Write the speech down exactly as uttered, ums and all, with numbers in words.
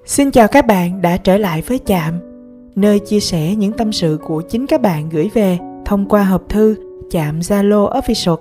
Xin chào các bạn đã trở lại với Chạm, nơi chia sẻ những tâm sự của chính các bạn gửi về thông qua hộp thư chạm Zalo Official